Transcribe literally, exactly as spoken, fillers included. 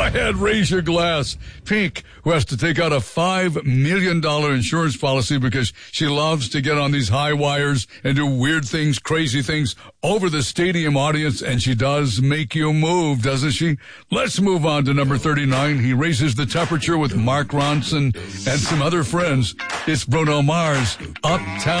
ahead, raise your glass. Pink, who has to take out a five million dollars insurance policy because she loves to get on these high wires and do weird things, crazy things over the stadium audience, and she does make you move, doesn't she? Let's move on to number thirty-nine. He raises the temperature with Mark Ronson and some other friends. It's Bruno Mars, Uptown.